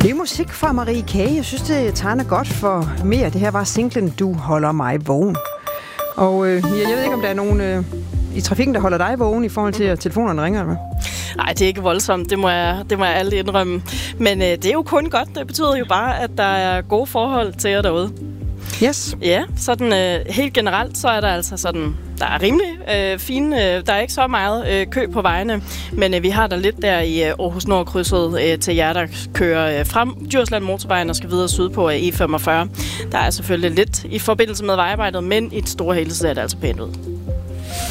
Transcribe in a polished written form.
Det er musik fra Marie K. Jeg synes, det tegner godt for mere. Det her var singlen Du holder mig vågen. Og jeg ved ikke, om der er nogen i trafikken, der holder dig vågen i forhold til, at telefonerne ringer, eller hvad? Nej, det er ikke voldsomt. Det må jeg alle indrømme. Men det er jo kun godt. Det betyder jo bare, at der er gode forhold til jer derude. Yes. Ja, sådan helt generelt, så er der altså sådan, der er rimelig fine, der er ikke så meget kø på vejene, men vi har der lidt der i Aarhus Nord-krydset til jer, der kører frem Djursland Motorvejen og skal videre sydpå af E45. Der er selvfølgelig lidt i forbindelse med vejarbejdet, men i et store hele ser det altså pænt ud.